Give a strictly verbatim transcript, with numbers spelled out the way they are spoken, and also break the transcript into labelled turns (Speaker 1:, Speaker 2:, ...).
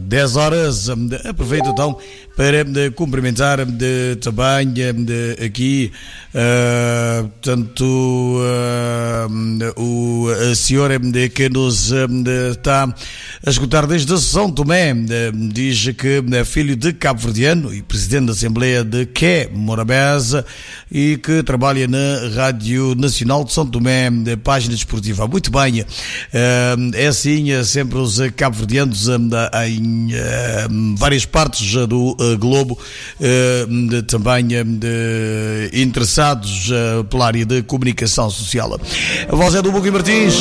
Speaker 1: dez horas. Aproveito então para cumprimentar de, também de, aqui uh, tanto uh, o senhor de, que nos de, está a escutar desde São Tomé, de, diz que é filho de cabo-verdiano e presidente da Assembleia de Qué Morabeza e que trabalha na Rádio Nacional de São Tomé, de página desportiva. Muito bem, uh, é assim, é sempre os cabo-verdianos uh, em uh, várias partes do uh, globo, uh, de, também uh, de, interessados uh, pela área de comunicação social. A voz é do Buki Martins.